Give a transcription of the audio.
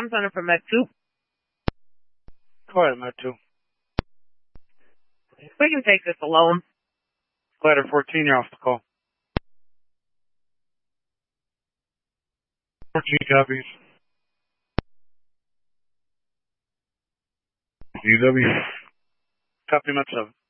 Tom Center for Med 2. Go ahead, Med 2. We can take this alone. Ladder 14, you're off the call. 14 copies. UW. Copy Med 7.